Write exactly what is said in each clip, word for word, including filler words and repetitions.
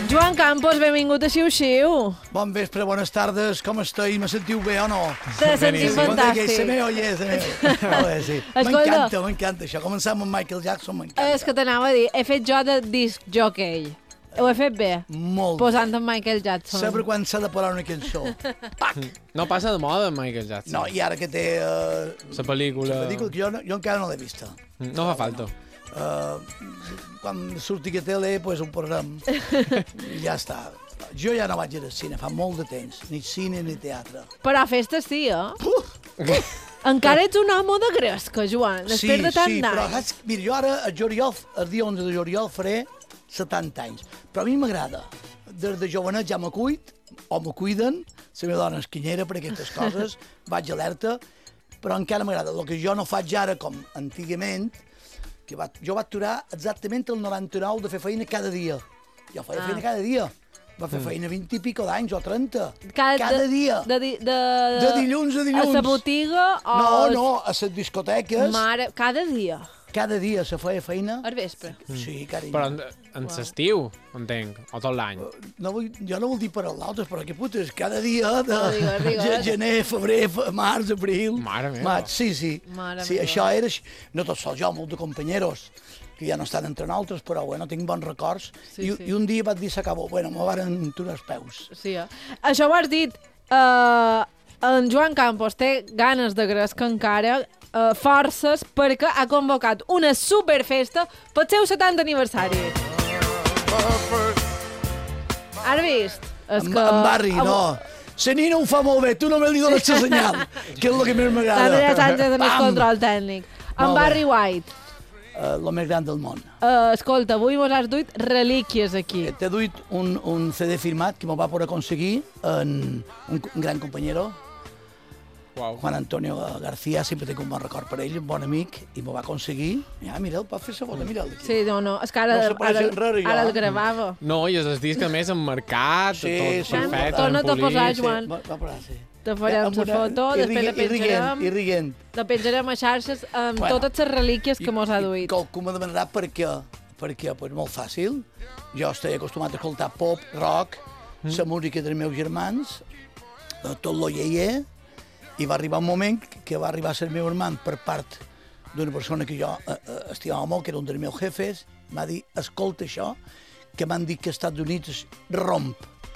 Joan Campos, benvingut a Xiu-Xiu. Bon vespre, bones tardes, com esteu? Me sentiu bé o no? Te sentim fantàstic. Se me oye, se me oye. Sí. M'encanta, m'encanta això. Començar amb Michael Jackson, m'encanta. És que t'anava a dir, he fet jo de disc jockey. Ho he fet bé. Molt Posant en Michael Jackson. Saber quan s'ha de parar una cançó. Pac! No passa de moda Michael Jackson. No, i ara que té... Uh, la pel·lícula... La pel·lícula que jo, jo encara no l'he vista. No fa falta. Uh, quan surti a tele, pues ho posarem. I ja està. Jo ja no vaig al cine, fa molt de temps. Ni cine ni teatre. Però a festes sí, eh? Encara ets un home de gresca, Joan, després de tant sí, d'anys. Però saps, mira, jo ara, el juliol, el dia onze de juliol, faré setanta anys. Però a mi m'agrada. Des de jovenet ja me cuid, o me cuiden, la meva dona és quinyera per aquestes coses, vaig alerta, però encara m'agrada. El que jo no faig ara, com antigament, que va, jo vaig aturar exactament el noranta-nou de fer feina cada dia. Jo feia ah. feina cada dia. Va fer feina vint i pico d'anys o trenta. Cada, cada de, dia. De, de, de, de dilluns a dilluns. A la botiga o... No, no, a les discoteques. Mare, cada dia. Cada dia se feia feina. Al vespre. Sí, carinyo. Però en, en l'estiu, entenc, o tot l'any. No vull, jo no vol dir per als altres, però que putes, cada dia de digo, digo, gener, febrer, març, abril, Mare meva. maig. Sí, sí. Mare sí meva. això era així. No tot sol jo, molt de companyeros que ja no estan entre nosaltres, però bueno, tinc bons records. Sí, I, sí. I un dia vaig dir s'acabó. Bueno, me varen turar els peus. Sí, eh? Això ho has dit. Uh, en Joan Campos té ganes de gresca encara, uh, forces, perquè ha convocat una superfesta pel seu setanta aniversari. Has vist? És En, que... en Barri, Av- no. La nina ho fa molt bé, tu no me li dones la senyal, que és el que més m'agrada. L'Andrea Sánchez en el Pam! control tècnic. En Molt bé. Barry White. El més gran del món. Uh, escolta, avui mos has duit relíquies aquí. T'he duit un, un C D firmat que m'ho va poder aconseguir en un, un gran companyero, Uau. Juan Antonio García, sempre tinc un bon record per ell, un bon amic, i m'ho va aconseguir. Ja, mira'l, pot fer la foto, mira'l aquí. Sí, no, no, és que ara, No s'apareix ara, enrere, jo. ara el gravava. No, i els discs a més emmarcat, Sí, tot sí, perfecte, torna't a ben posar, polit. Joan. Va, va posar, sí. Te farem Amb la una- foto, i després la riguent, i riguent, penjarem. I riguent. La penjarem a xarxes amb Bueno. totes les relíquies que mos ha duit. I qualcú me demanarà per què. Per què? Pues molt fàcil. Jo estic acostumat a escoltar pop, rock, la mm. música dels meus germans, eh, tot lo iaier, i va arribar un moment que va arribar a ser meu hermà per part d'una persona que jo eh, eh, estimava molt, que era un dels meus jefes, m'ha dit, escolta això, que m'han dit que als Estats Units romp.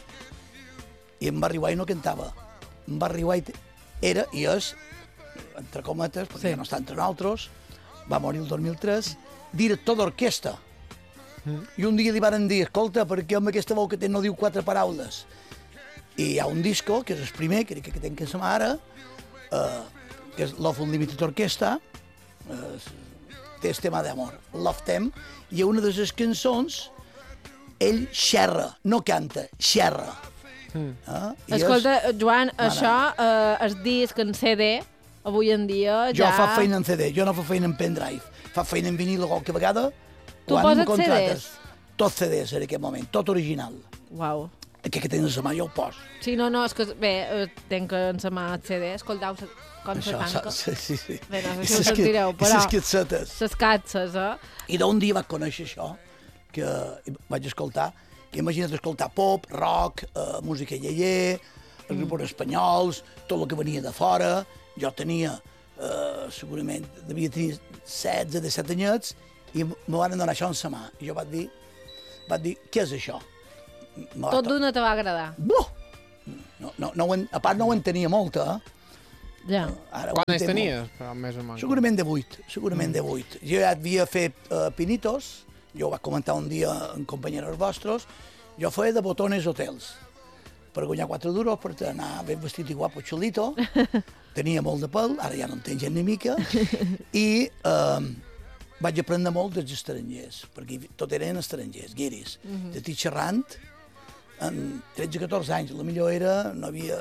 I en Barry White no cantava. En Barry White era, i és, entre cometes, perquè Sí. ja no està entre nosaltres, va morir el dos mil tres, director d'orquestra. Mm. I un dia li varen dir, escolta, perquè amb aquesta veu que té no diu quatre paraules. I hi ha un disco, que és el primer, que, que tenc que sa mare, eh, que és Love Unlimited Orquestra, eh, té el tema d'amor, Love Them, i una de les cançons, ell xerra, no canta, xerra. Mm. Eh? I Escolta, és, Joan, Mare. això, eh, el disc en C D, avui en dia jo ja... fa feina en C D, jo no fa feina en pendrive, fa feina en vinil qualque vegada, Tu quan poses me contractes. C Ds? Tot C Ds en aquest moment, tot original. Uau. Que, que tens a mà jo ho poso. Sí, no, no, és que, bé, eh, tenc en sa mà el C D, escoltau se- com se tanca. sí, sí, sí. Bé, no sé I si ho ses sentireu, I però- ses catsetes. Ses catses, eh? I d'un dia vaig conèixer això, que vaig escoltar, que imagina't escoltar pop, rock, eh, música iaier, els Mm. grups espanyols, tot el que venia de fora. Jo tenia, eh, segurament, devia tenir setze, disset anyets, i me van donar això en sa mà. I jo vaig dir, vaig dir, què és això? Me va Tot to- d'una te va agradar. Buh! No, no, no, ho en- a part no ho en tenia molta, eh? Ja. Ara ho Quant anys entenc molt. tenies? Però més o menys. Segurament de vuit, segurament de vuit. Jo ja havia fet uh, pinitos, jo ho vaig comentar un dia en companyeros vostres, jo feia de botones hotels, per guanyar quatre duros, per anar ben vestit i guapo, xulito, tenia molt de pèl, ara ja no en tenc gent ni mica, i uh, vaig aprendre molt dels estrangers, perquè tot eren estrangers, guiris, mm -hmm. de ti xerrant, amb tretze catorze anys, la millor era, no havia...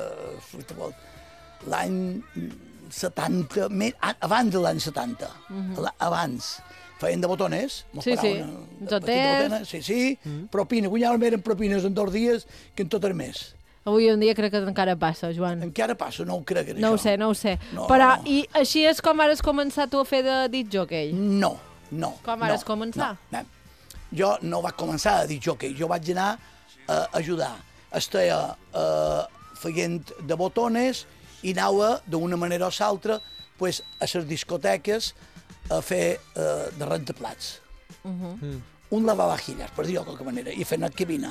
l'any setanta, me- a- abans de l'any setanta, mm -hmm. abans. Feien de botones, mos Sí, sí. paraven una Tot petita és. botona, sí, sí, mm -hmm. propina, guanyàvem eren propines en dos dies que en tot el mes. Avui en dia crec que encara passa, Joan. Encara passa, no ho crec, No això. ho sé, no ho sé. No. Però, i així és com has començat tu a fer de disc jockey? No, no. Com no, vas començar? No, no. Jo no vaig començar a dir jockey, jo vaig anar a ajudar. Estava uh, feient de botones i anava d'una manera o l'altra pues, a les discoteques a fer uh, de rentaplats. Uh -huh. mm. Un lavavajillas, per dir-ho de qualque manera, i fent cabina.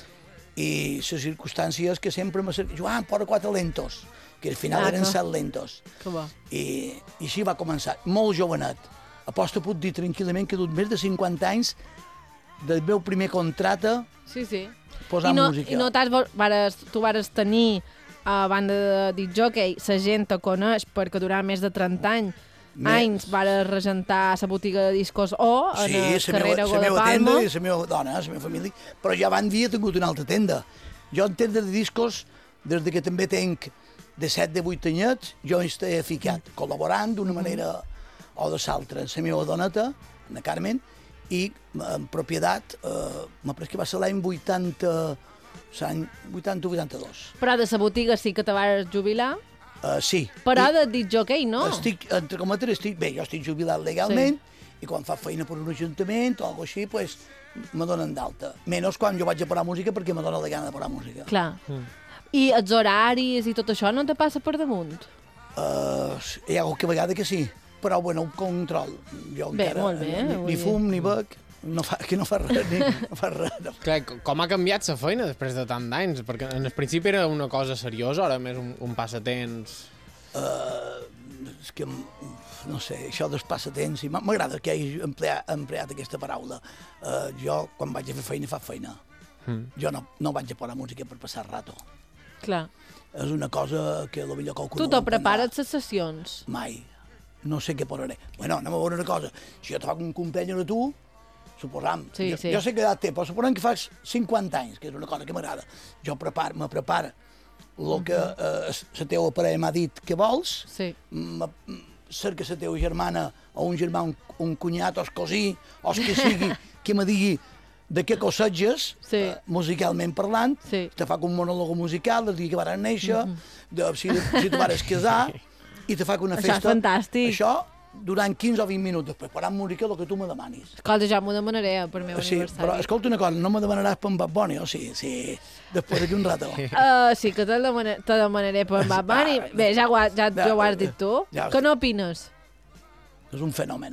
I les circumstàncies que sempre m'ha servit, Joan, posa quatre lentos, que al final ah, eren set lentos. Que bo. I, I així va començar, molt jovenet. Aposto puc dir tranquil·lament que he dut més de cinquanta anys del meu primer contracte sí, sí. posant I no, música. I no t'has, vares, tu vares tenir, a banda de dir jockey, la gent te coneix perquè durant més de trenta anys Més. anys vares regentar la botiga de discos o en el sí, carrer Aragó de Palma. Sí, la meva tenda i la meva dona, la meva família, però ja abans havia tingut una altra tenda. Jo en tenda de discos, des de que també tenc de set, de vuit anyets, jo hi estic ficat, mm. col·laborant d'una manera o de l'altra. La meva doneta, la Carmen, i en propietat, eh, m'après que va ser l'any vuitanta, l'any vuitanta o vuitanta-dos. Però de la botiga sí que te vas jubilar? Uh, sí. Però I de dit jockey, no? Estic, entre cometes, estic, bé, jo estic jubilat legalment, sí. I quan fa feina per un ajuntament o alguna així, pues, me donen d'alta. Menys quan jo vaig a parar música perquè me dona la gana de parar música. Clar. Mm. I els horaris i tot això no te passa per damunt? Uh, hi ha qualque vegada que sí, però bueno, un control. Jo bé, encara molt bé. Ni, ni fum, ni bec, no fa, que no fa res, ni, no fa res. No. Clar, com ha canviat la feina després de tant d'anys? Perquè en el principi era una cosa seriosa, ara més un, un passatemps... Uh, és que, no sé, això dels passatemps, m'agrada que hagi empleat, empleat aquesta paraula. Uh, jo, quan vaig a fer feina, fa feina. Mm. Jo no, no vaig a posar música per passar rato. Clar. És una cosa que potser qualcú tu no te prepares les sessions? Mai. No sé què posaré. Bueno, anem a veure una cosa. Si jo te faig un complenyos a tu, suposam. Sí, jo, sí. jo sé que edat té, però suposem que fas cinquanta anys, que és una cosa que m'agrada. Jo prepar, me prepara el que eh, la teva parella m'ha dit que vols, sí. cerca la teva germana o un germà, un, un cunyat o el cosí, o el que sigui, que me digui de què cosetges, sí. eh, musicalment parlant, sí. Te fa un monòleg musical, del dia que varen néixer, mm -hmm. de, si, si te vares casar, i te fa una festa. Això és fantàstic. Això durant quinze o vint minuts, després parant música el que tu me demanis. Escolta, ja m'ho demanaré per meu sí, aniversari. Però escolta una cosa, no me demanaràs per en Bad Bunny, o sí? Sí, després d'aquí un rato. Uh, sí que te, demana, te demanaré per en Bad Bunny. Bé, ja, ho, ja, ja ho has dit tu. Ja, què n'opines? És un fenomen,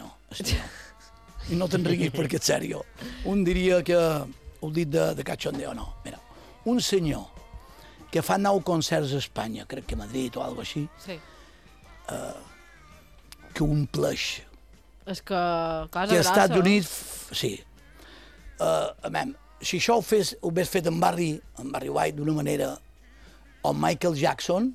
I no te'n riguis perquè és sèrio. Un diria que ho dit de, de cachondeo, no. Mira, un senyor que fa nou concerts a Espanya, crec que a Madrid o alguna cosa així, sí. uh, que ompleix. És que cosa que als grossa. Estats Units, sí. Uh, a veure, si això ho, fes, ho hagués fet en Barry, en Barry White d'una manera, o Michael Jackson,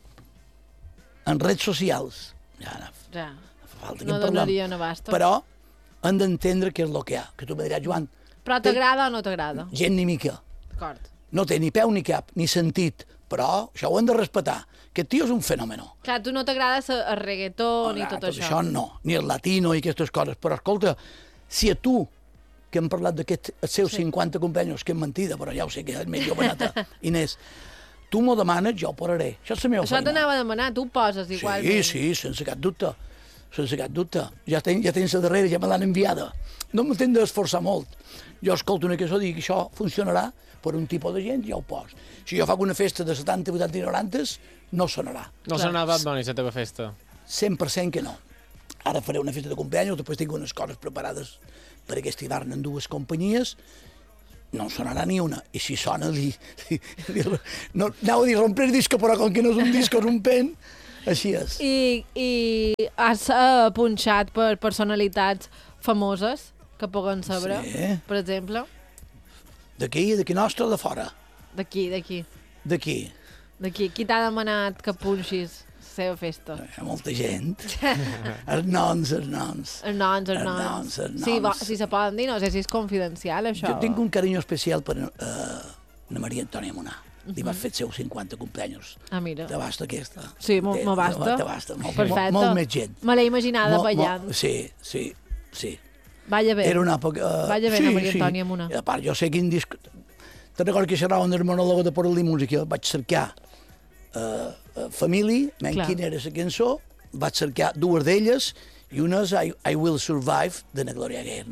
en redes socials, ja no, ja. no fa falta que no en parlem. donarien abast. Però han d'entendre què és el que hi ha. Que tu me diràs, Joan... Però t'agrada o no t'agrada? Gent ni mica. D'acord. No té ni peu ni cap, ni sentit, però això ho hem de respetar. Aquest tio és un fenomen. Clar, a tu no t'agrada el reggaeton i tot, tot això. això no, ni el latino i aquestes coses. Però escolta, si a tu, que hem parlat d'aquests seus sí. cinquanta companys, que és mentida, però ja ho sé que és més joveneta, Inés, tu m'ho demanes, jo ho posaré. Això és la meva això feina. t'anava a demanar, tu ho poses igualment. Sí, sí, sense cap dubte. Sense cap dubte. Ja, ten, ja tens a darrere, ja me l'han enviada. No m'ho tens d'esforçar molt. Jo escolto una cançó i dic, això funcionarà per un tipus de gent, ja ho pos. Si jo faig una festa de setanta, vuitanta i noranta, no sonarà. No sonarà Bad Bunny, la teva festa? cent per cent que no. Ara faré una festa de cumpleaños, després tinc unes coses preparades per aquest hivern en dues companyies, no sonarà ni una. I si sona, li, li, li, no, anava a dir romper el disco, però com que no és un disco rompent, així és. I, i has uh, punxat per personalitats famoses que puguen saber, sí. Per exemple? D'aquí, d'aquí nostre o de fora? D'aquí, d'aquí. D'aquí. D'aquí. Qui t'ha demanat que punxis la seva festa? Hi ha molta gent. Els noms, els noms. Els noms, els noms. noms, els noms. Sí, bo, si se poden dir, no sé si és confidencial, això. Jo tinc un carinyo especial per uh, Ana Maria Antònia Monà. Uh-huh. Li va fer els seus cinquanta cumpleaños. Ah, mira. Te basta aquesta? Sí, me basta. Te basta. Molt, perfecte. Molt, molt més gent. Me l'he imaginada Mol, ballant. Molt, sí, sí, sí. Vaya bé. Era una època... Uh, Vaya bé, sí, Ana Maria sí. Antònia Monà. I a part, jo sé quin disc... Te'n recordo que xerraven del monòleg de Portal i Música, vaig cercar uh, uh, Family, men quina era la cançó, vaig cercar dues d'elles i una és I, I Will Survive, de na Gloria Gaynor.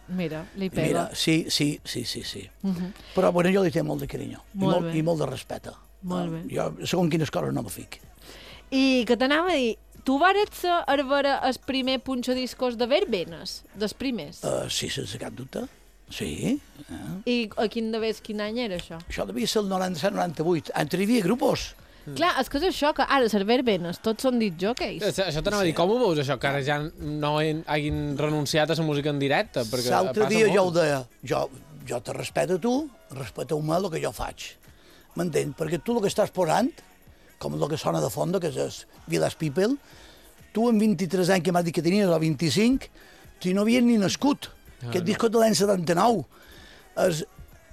Mira, li pega. Mira, sí, sí, sí, sí, sí. Uh -huh. Però bueno, jo li tenc molt de carinyo. I Molt molt, bé. I molt de respecte. Molt Uh, bé. Jo, segons quines coses, no me fic. I que t'anava a dir, tu vares ser a veure el primer punxadiscos de Verbenes, dels primers? Uh, sí, sense cap dubte. Sí. Uh. I a quin de vés, quin any era això? Això devia ser el noranta-set noranta-vuit. Entre hi havia grupos. Mm. Clar, és que és això, que ara les Verbenes tots són dit jockeys. Això, això t'anava a dir, com ho veus, això, que ara ja no he, hagin renunciat a la música en directe? Perquè L'altre passa dia molt. jo ho deia, jo, jo te respeto a tu, respeteu-me el que jo faig. M'entens? Perquè tu el que estàs posant, com el que sona de fons, que és el Village People, tu amb vint-i-tres anys que m'has dit que tenies, o vint-i-cinc, tu no havies ni nascut. Ah, Aquest no. disco de l'any setanta-nou. Es,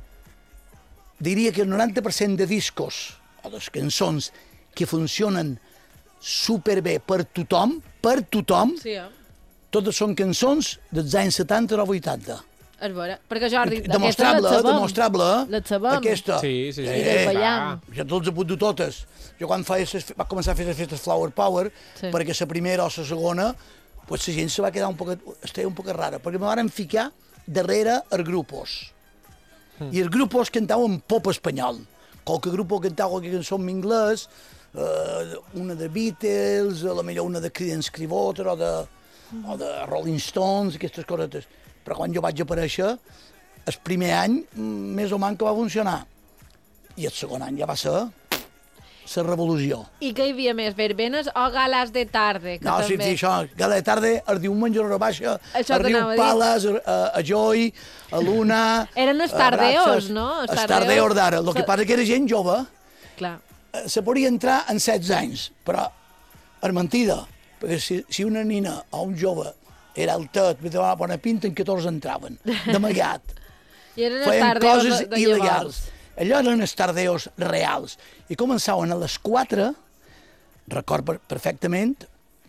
diria que el noranta per cent de discos o de cançons que funcionen superbé per tothom, per tothom, Sí, eh? totes són cançons dels anys setanta o vuitanta. És vera. Perquè Jordi, Demostrable, aquestes les sabem. demostrable. Les sabem. Aquesta. Sí, sí, sí. I les ballam. Ja te'ls he pogut dur totes. Jo quan feia ses, va començar a fer les festes Flower Power, Sí. perquè la primera o la segona, pues la gent se va quedar un poc, estava un poc rara, perquè me van ficar darrere els grupos. Mm. I els grupos cantaven pop espanyol. Qualque grupo cantava qualque cançó en anglès, eh, una de Beatles, a la millor una de Creedence Clearwater o de, mm. o de Rolling Stones, aquestes cosetes. Però quan jo vaig aparèixer, el primer any, més o menys que va funcionar. I el segon any ja va ser la revolució. I que hi havia més, Verbenes o Galas de Tarde? Que No, sí, també... sí, això, cada de tarda, el diumenge a l'hora baixa, Això a Riu t'anava a dir. Pales, a, a Joy, a Luna... Eren els a tardeos, Ratxes. no? Els Els tardeos. tardeos d'ara. El que Se- passa que era gent jove, Clar. eh, se podria entrar en setze anys, però és mentida, perquè si, si una nina o un jove era altet, me va bona pinta, en catorze entraven, d'amagat. I eren els Feien tardeos coses de, de il·legals. llavors. Allò eren els tardeos reals. I començaven a les quatre, record per- perfectament,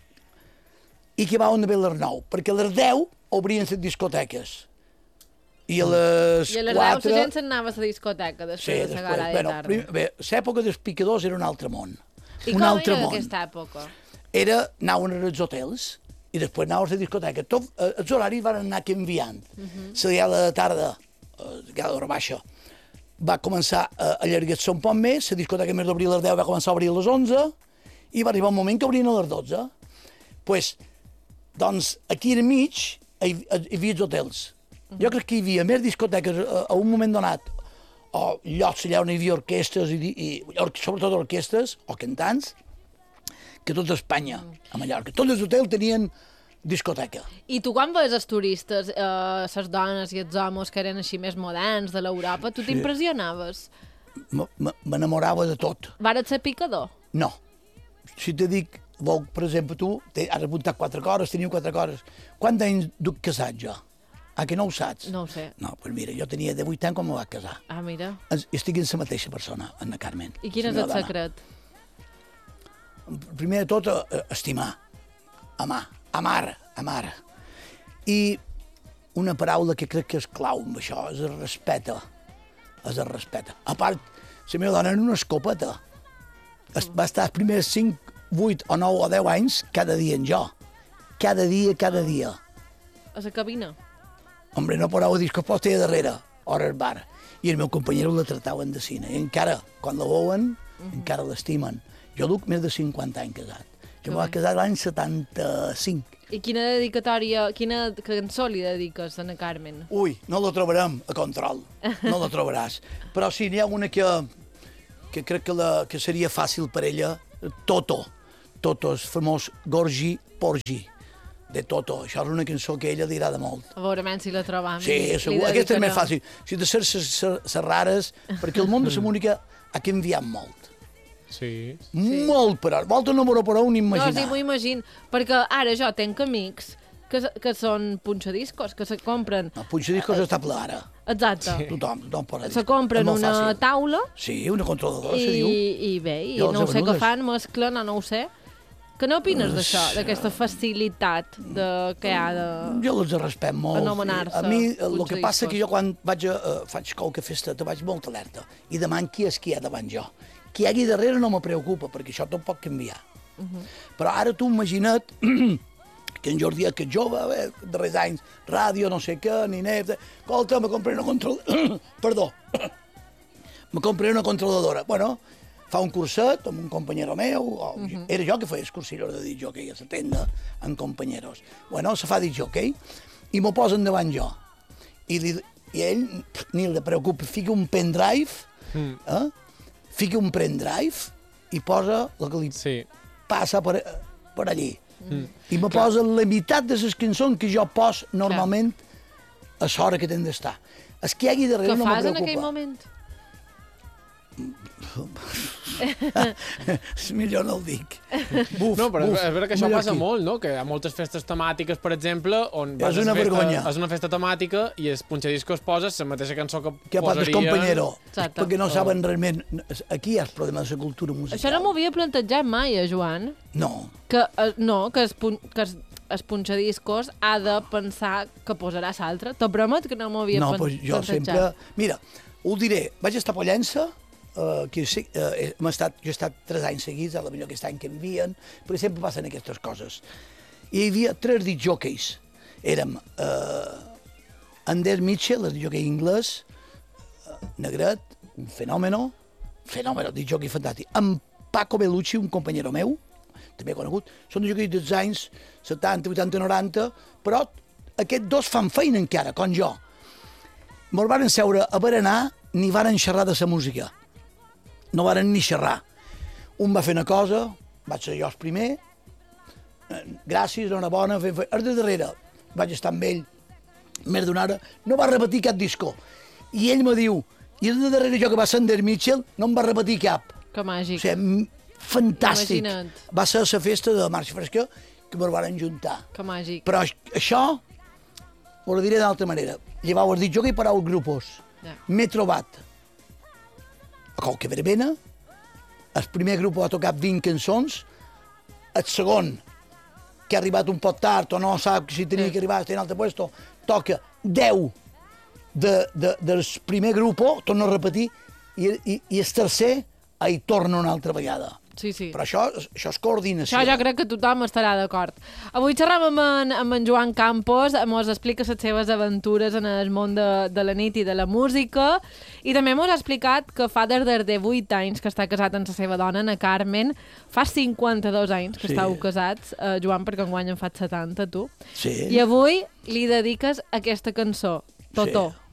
i que van haver a les nou, perquè a les deu obrien les discoteques. I a les I a les quatre... deu la gent s'anava a la discoteca Sí, després de la després. Gala de Bueno, Tarde. prim, bé, l'època dels picadors era un altre món. I un com altre era món. aquesta època? Era, anaven als hotels i després anaven a la discoteca. Tot, eh, els horaris van anar canviant. Uh -huh. La diada de tarda, eh, la diada d'hora baixa, va començar a allargar-se un poc més, la discoteca més d'obrir a les deu va començar a obrir a les onze i va arribar un moment que obrien a les dotze. Pues, doncs, aquí al mig hi, hi havia els hotels. Uh -huh. Jo crec que hi havia més discoteques a, a un moment donat, o llocs allà on hi havia orquestres, i, i or, sobretot orquestres o cantants, que tot Espanya, a Mallorca. Tots els hotels tenien discoteca. I tu quan veus els turistes, eh, les dones i els homes que eren així més moderns de l'Europa, tu Sí. t'impressionaves? M- m- M'enamorava de tot. Vares ser picador? No. Si te dic, vol, per exemple, tu te, has apuntat quatre coses, teniu quatre coses. Quants anys duc casat jo? Ah, que no ho saps? No ho sé. No, doncs mira, jo tenia divuit anys quan me vaig casar. Ah, mira. Es- Estic en la mateixa persona, Anna Carmen. I quin la és meva el dona. secret? Primer de tot, eh, estimar, amar, amar, amar. I una paraula que crec que és clau amb això, és el respecte. És el respecte. A part, la meva dona era una escopeta. Es, va estar els primers cinc, vuit o nou o deu anys cada dia en jo. Cada dia, cada dia. A la cabina? Hombre, no parava a dir que posta darrere, hora al bar. I el meu companyero la trataven de cine. I encara, quan la veuen, uh -huh. encara l'estimen. Jo duc més de cinquanta anys casat. Jo me vaig casar l'any setanta-cinc. I quina dedicatòria, quina cançó li dediques a Anna Carmen? Ui, no la trobarem a control. No la trobaràs. Però sí, n'hi ha una que, que crec que, la, que seria fàcil per ella. Toto. Toto, el famós Gorgi Porgi. De Toto. Això és una cançó que a ella li agrada molt. A veure, men, si la trobam. Sí, li- li segur. Aquesta és més dedicarem. fàcil. Si de ser les rares, perquè el món de la música ha canviat molt. Sí. Sí. Molt, però. Volta no m'ho podeu ni No, imaginar. sí, m'ho imagino. Perquè ara jo tenc amics que, que són punxadiscos, que se compren... No, Punxadiscos està ple ara. Exacte. Sí. Tothom, tothom pot dir. Se compren És molt una fàcil. taula Sí, una controladora, se i, diu. i bé, i Jo no les sé què venudes. fan, mesclen o no ho sé. Què n'opines d'això, d'aquesta facilitat de, que hi ha de... Jo les respecto molt. Anomenar-se A mi el que punxadiscos. passa és que jo quan vaig a, uh, faig qualque festa vaig molt alerta i deman qui és qui hi ha davant jo. Qui hi hagi darrere no me preocupa, perquè això tot pot canviar. Uh -huh. Però ara tu imagina't que en Jordi, que jove, eh, darrers anys, ràdio, no sé què, ni net... Escolta, me compré una controladora... Perdó. Me compré una controladora. Bueno, fa un curset amb un companyero meu, o, uh -huh. era jo que feia excursions de disc jockey a la tenda, amb companyeros. Bueno, se fa disc jockey, i m'ho posen davant jo. I, li, i ell, ni el preocupa, fica un pendrive, mm. eh? fica un pendrive i posa el que li sí. passa per, per allí. Mm. I me Clar. posa la meitat de les cançons que jo pos normalment Clar. a l'hora que tenen d'estar. El que hi hagi darrere no me preocupa. Què fas en aquell moment? Millor no el dic. Buf, no, però buf, és vera que això passa aquí. molt, no? Que hi ha moltes festes temàtiques, per exemple, on vas és una festa, vergonya. és una festa temàtica i el punxadiscos poses la mateixa cançó que, que posaria... Que companyero, Exacte. perquè no saben realment... Aquí hi ha el problema de la cultura musical. Això no m'ho havia plantejat mai, eh, Joan? No. Que, eh, no, que es, que es, es punxadiscos ha de pensar que posarà l'altre. Te promet que no m'ho havia no, plantejat. No, doncs jo sempre... Mira, ho diré, vaig estar a Pollença, Uh, que sí, uh, hem estat, jo he estat tres anys seguits, a la millor aquest any que envien, perquè sempre passen aquestes coses. I hi havia tres disc jockeys. Érem uh, Anders Mitchell, el disc jockey anglès, uh, negret, un fenòmeno, fenòmeno, disc jockey fantàstic, amb Paco Bellucci, un companyero meu, també conegut, són disc jockeys dels anys setanta, vuitanta, noranta, però aquests dos fan feina encara, com jo. Mos varen seure a berenar, ni varen xerrar de la música. No varen ni xerrar. Un va fer una cosa, vaig ser jo el primer, gràcies, enhorabona, fent feina. De darrere vaig estar amb ell més d'una hora, no va repetir cap disco. I ell me diu, i de darrere jo que va ser Anders Mitchell, no em va repetir cap. Que màgic. O sigui, fantàstic. Imagina't. Va ser la festa de Marxa Fresca que me'l varen juntar. Que màgic. Però això, ho diré d'altra manera. Llavors has dit, jo que hi parau grupos. Ja. M'he trobat a qualque verbena, el primer grup ha tocat vint cançons, el segon, que ha arribat un poc tard o no sap si tenia sí. que arribar a un altre puesto, toca deu de, de, del primer grup, torno a repetir, i, i, i el tercer hi torna una altra vegada. Sí, sí. Però això, això és coordinació. Això jo crec que tothom estarà d'acord. Avui xerram amb en, amb en Joan Campos, ens explica les seves aventures en el món de, de la nit i de la música, i també ens ha explicat que fa des de vuit anys que està casat amb la seva dona, na Carmen. Fa cinquanta-dos anys que sí. estàu casats, eh, Joan, perquè enguany en fa setanta, tu. Sí. I avui li dediques aquesta cançó, Totó. Sí.